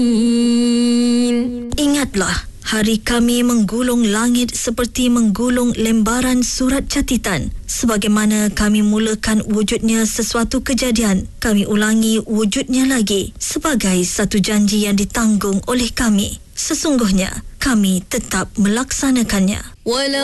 Ingatlah, hari kami menggulung langit seperti menggulung lembaran surat catatan. Sebagaimana kami mulakan wujudnya sesuatu kejadian, kami ulangi wujudnya lagi sebagai satu janji yang ditanggung oleh kami. Sesungguhnya, kami tetap melaksanakannya.